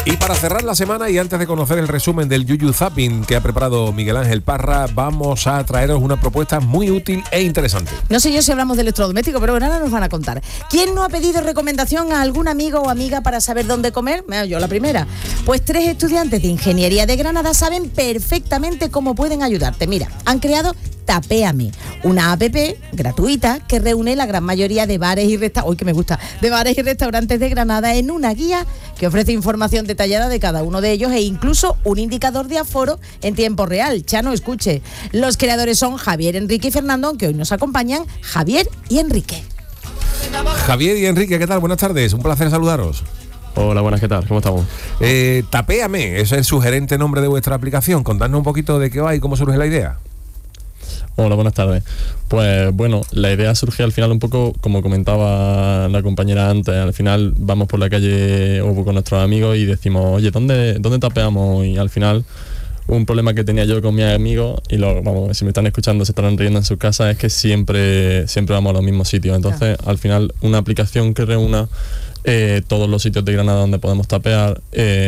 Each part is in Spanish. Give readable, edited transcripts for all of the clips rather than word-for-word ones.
Y para cerrar la semana y antes de conocer el resumen del Yuyu Zapping que ha preparado Miguel Ángel Parra, vamos a traeros una propuesta muy útil e interesante. No sé yo si hablamos de electrodoméstico, pero ahora nos van a contar. ¿Quién no ha pedido recomendación a algún amigo o amiga para saber dónde comer? Yo la primera. Pues 3 estudiantes de Ingeniería de Granada saben perfectamente cómo pueden ayudarte. Mira, han creado Tapéame, una app gratuita que reúne la gran mayoría de bares y restaurantes de Granada en una guía que ofrece información detallada de cada uno de ellos e incluso un indicador de aforo en tiempo real. Chano, escuche. Los creadores son Javier, Enrique y Fernando, aunque hoy nos acompañan Javier y Enrique. Javier y Enrique, ¿qué tal? Buenas tardes, un placer saludaros. Hola, buenas, ¿qué tal? ¿Cómo estamos? Tapéame, es el sugerente nombre de vuestra aplicación. Contadnos un poquito de qué va y cómo surge la idea. Hola, buenas tardes. Pues bueno, la idea surge al final un poco, como comentaba la compañera antes, al final vamos por la calle o con nuestros amigos y decimos, oye, ¿dónde tapeamos? Y al final un problema que tenía yo con mis amigos, y si me están escuchando se estarán riendo en sus casas, es que siempre vamos a los mismos sitios. Entonces, al final, una aplicación que reúna todos los sitios de Granada donde podemos tapear,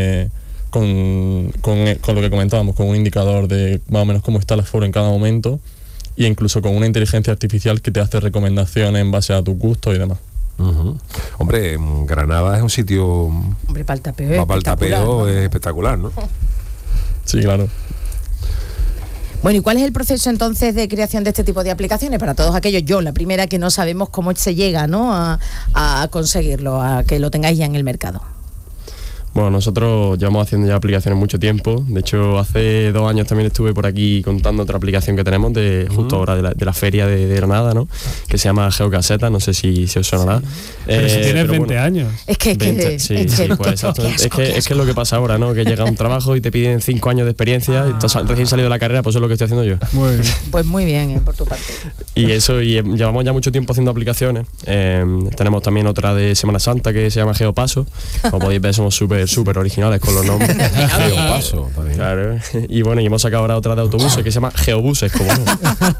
con lo que comentábamos, con un indicador de más o menos cómo está el aforo en cada momento, y incluso con una inteligencia artificial que te hace recomendaciones en base a tus gustos y demás. Uh-huh. Hombre, Granada es un sitio... Hombre, para el tapeo para el tapeo es espectacular, ¿no? Sí, claro. Bueno, ¿y cuál es el proceso entonces de creación de este tipo de aplicaciones? Para todos aquellos, yo, la primera, que no sabemos cómo se llega, ¿no?, a conseguirlo, a que lo tengáis ya en el mercado. Bueno, nosotros llevamos haciendo ya aplicaciones mucho tiempo. De hecho, hace 2 años también estuve por aquí contando otra aplicación que tenemos justo ahora de la feria de Granada, ¿no? Que se llama Geocaseta, no sé si os sonará. Pero si tienes 20 años. Es que pues exacto. Es que es lo que pasa ahora, ¿no? Que llega un trabajo y te piden 5 años de experiencia y estás recién salido de la carrera, pues eso es lo que estoy haciendo yo. Muy bien. Pues muy bien, por tu parte. Y llevamos ya mucho tiempo haciendo aplicaciones. Tenemos también otra de Semana Santa que se llama Geopaso. Como podéis ver, somos súper originales con los nombres. Geopaso, también. Claro. Y bueno, y hemos sacado ahora otra de autobuses que se llama Geobuses, como no.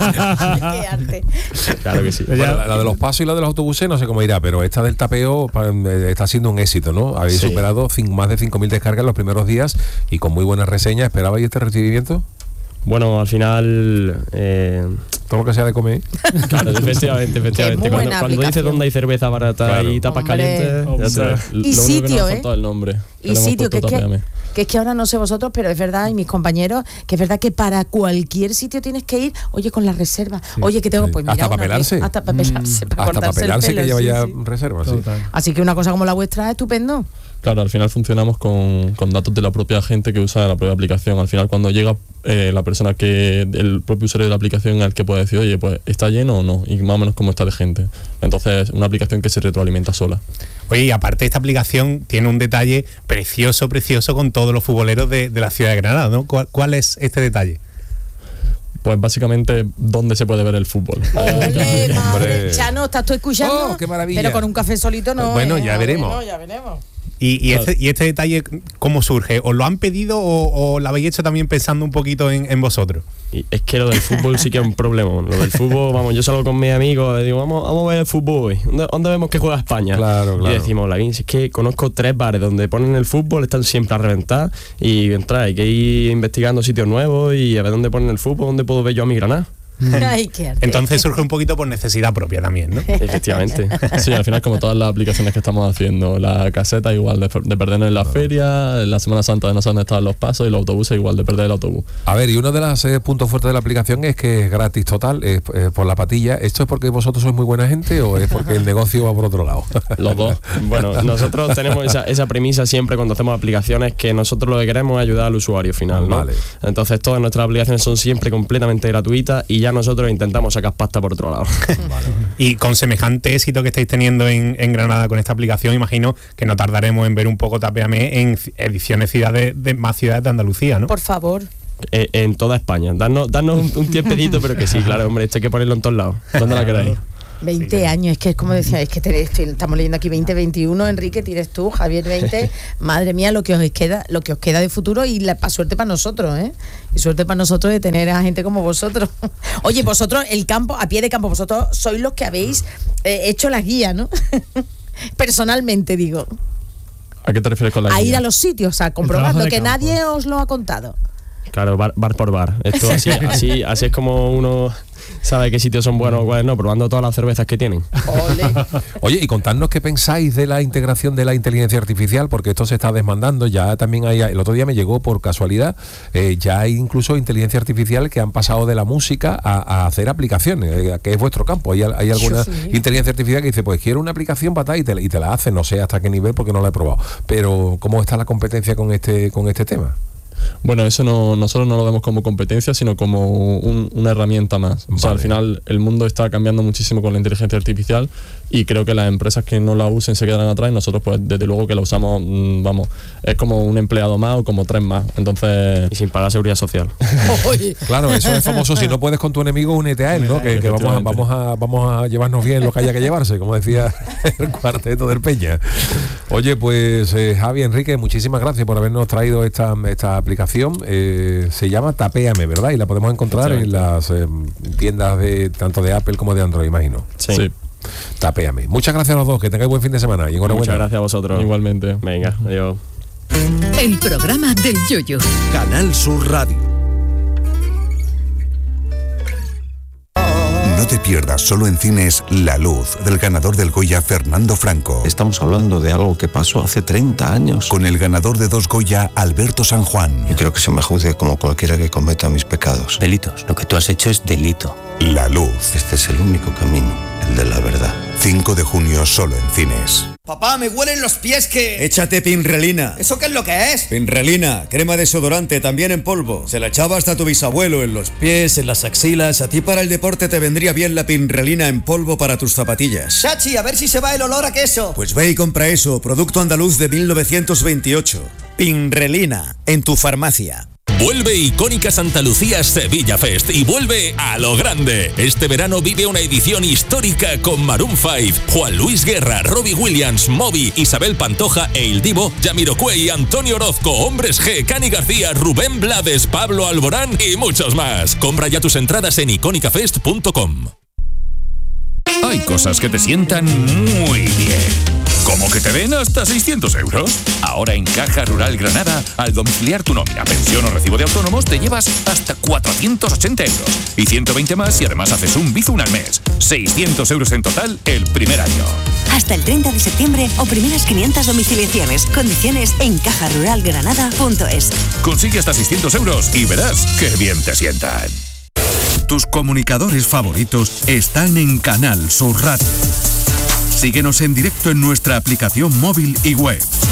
Qué arte. Claro que sí. Bueno, la de los pasos y la de los autobuses no sé cómo irá, pero esta del tapeo está siendo un éxito, ¿no? Habéis superado más de 5.000 descargas en los primeros días y con muy buenas reseñas. ¿Esperabais este recibimiento? Bueno, al final... todo lo que sea de comer. Claro, efectivamente. Cuando dices dónde hay cerveza barata y tapas calientes... Y sitio, el nombre. Y sitio, que es que ahora no sé vosotros, pero es verdad, y mis compañeros, que es verdad que para cualquier sitio tienes que ir, oye, con la reserva. Sí, oye, que tengo, pues mira... Hasta para pelarse. Hasta para pelarse, que lleva ya reserva, sí. Así que una cosa como la vuestra es estupendo. Claro, al final funcionamos con datos de la propia gente que usa la propia aplicación. Al final, cuando llega la persona el propio usuario de la aplicación al que puede decir, oye, pues está lleno o no, y más o menos cómo está de gente. Entonces, una aplicación que se retroalimenta sola. Oye, y aparte esta aplicación tiene un detalle precioso con todos los futboleros de la ciudad de Granada, ¿no? ¿Cuál es este detalle? Pues básicamente, ¿dónde se puede ver el fútbol? ¡Ole, madre! Chano, ¿estás tú escuchando? ¡Oh, qué maravilla! Pero con un café solito no. Bueno, ya veremos. Bueno, ya veremos. ¿Y este detalle cómo surge? ¿Os lo han pedido o lo habéis hecho también pensando un poquito en vosotros? Y es que lo del fútbol sí que es un problema. Lo del fútbol, vamos, yo salgo con mis amigos y digo, vamos a ver el fútbol hoy. ¿Dónde vemos que juega España? Claro. Y decimos, Lavín, si es que conozco 3 bares donde ponen el fútbol, están siempre a reventar y hay que ir investigando sitios nuevos y a ver dónde ponen el fútbol, dónde puedo ver yo a mi Granada. Ay, qué arte. Entonces surge un poquito por necesidad propia también, ¿no? Efectivamente. Sí, al final, como todas las aplicaciones que estamos haciendo, la caseta igual de perdernos en la feria, la Semana Santa de no saber dónde estaban los pasos, y los autobuses igual de perder el autobús. A ver, y uno de los puntos fuertes de la aplicación es que es gratis total, por la patilla. ¿Esto es porque vosotros sois muy buena gente o es porque el negocio va por otro lado? Los dos. Bueno, nosotros tenemos esa premisa siempre cuando hacemos aplicaciones, que nosotros lo que queremos es ayudar al usuario final, ¿no? Vale. Entonces todas nuestras aplicaciones son siempre completamente gratuitas y ya nosotros intentamos sacar pasta por otro lado. Vale. Y con semejante éxito que estáis teniendo en Granada con esta aplicación, imagino que no tardaremos en ver un poco Tapéame en ediciones de más ciudades de Andalucía, ¿no? Por favor. En toda España. Darnos un tiempecito, pero que sí, claro, hombre, esto hay que ponerlo en todos lados. ¿Dónde la queráis? 20 años, es que es como decía, es que estamos leyendo aquí 2021, Enrique, tienes tú, Javier 20, madre mía, lo que os queda de futuro y suerte para nosotros, y suerte para nosotros de tener a gente como vosotros. Oye, vosotros, el campo, a pie de campo, vosotros sois los que habéis hecho la guía, ¿no? Personalmente digo. ¿A qué te refieres con la A guía? ir a los sitios, a comprobarlo, que campo. nadie os lo ha contado. Claro, bar por bar. Esto así es como uno sabe qué sitios son buenos o cuáles no, probando todas las cervezas que tienen. Oye, y contadnos qué pensáis de la integración de la inteligencia artificial, porque esto se está desmandando. Ya también hay, el otro día me llegó por casualidad, ya hay incluso inteligencia artificial que han pasado de la música a hacer aplicaciones, que es vuestro campo. Hay alguna inteligencia artificial que dice, pues quiero una aplicación para tal, y te la hace, no sé hasta qué nivel porque no la he probado. Pero ¿cómo está la competencia con este tema? Bueno, eso nosotros no lo vemos como competencia, sino como una herramienta más. O sea, al final el mundo está cambiando muchísimo con la inteligencia artificial y creo que las empresas que no la usen se quedarán atrás y nosotros pues desde luego que la usamos, vamos, es como un empleado más o como 3 más. Entonces... Y sin pagar seguridad social. Claro, eso es famoso, si no puedes con tu enemigo, únete a él, ¿no? Que vamos a llevarnos bien lo que haya que llevarse, como decía el cuarteto del Peña. Oye, pues Javi, Enrique, muchísimas gracias por habernos traído esta aplicación. Se llama Tapéame, ¿verdad? Y la podemos encontrar en las tiendas tanto de Apple como de Android, imagino. Sí. Tapéame. Muchas gracias a los dos, que tengáis buen fin de semana y enhorabuena. Muchas gracias a vosotros. Igualmente. Venga, adiós. El programa del Yoyo. Canal Sur Radio. No te pierdas solo en cines La Luz, del ganador del Goya Fernando Franco. Estamos hablando de algo que pasó hace 30 años. Con el ganador de 2 Goya, Alberto San Juan. Y creo que se me juzgue como cualquiera que cometa mis pecados. Delitos. Lo que tú has hecho es delito. La Luz. Este es el único camino, el de la verdad. 5 de junio solo en cines. Papá, me huelen los pies que... Échate Pinrelina. ¿Eso qué es lo que es? Pinrelina, crema desodorante, también en polvo. Se la echaba hasta tu bisabuelo en los pies, en las axilas. A ti para el deporte te vendría bien la Pinrelina en polvo para tus zapatillas. Chachi, a ver si se va el olor a queso. Pues ve y compra eso, producto andaluz de 1928. Pinrelina, en tu farmacia. Vuelve Icónica Santa Lucía Sevilla Fest y vuelve a lo grande. Este verano vive una edición histórica con Maroon 5, Juan Luis Guerra, Robbie Williams, Moby, Isabel Pantoja e Il Divo, Jamiroquai, Antonio Orozco, Hombres G, Cani García, Rubén Blades, Pablo Alborán y muchos más. Compra ya tus entradas en icónicafest.com. Hay cosas que te sientan muy bien. ¿Cómo que te den hasta 600 euros? Ahora en Caja Rural Granada, al domiciliar tu nómina, pensión o recibo de autónomos, te llevas hasta 480 euros. Y 120 más y además haces un Bizum al mes. 600 euros en total el primer año. Hasta el 30 de septiembre o primeras 500 domiciliaciones. Condiciones en cajaruralgranada.es. Consigue hasta 600 euros y verás qué bien te sientan. Tus comunicadores favoritos están en Canal Sur Radio. Síguenos en directo en nuestra aplicación móvil y web.